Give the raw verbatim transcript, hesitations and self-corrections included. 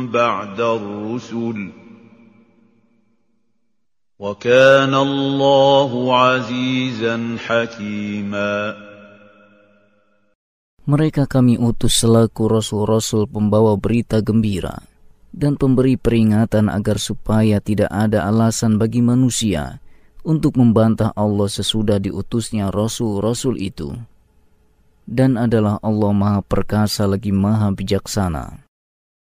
بَعْدَ الرُّسُلِ وَكَانَ اللَّهُ عَزِيزًا حَكِيمًا. Mereka kami utus selaku rasul-rasul pembawa berita gembira dan pemberi peringatan agar supaya tidak ada alasan bagi manusia untuk membantah Allah sesudah diutusnya rasul-rasul itu. Dan adalah Allah Maha Perkasa lagi Maha Bijaksana.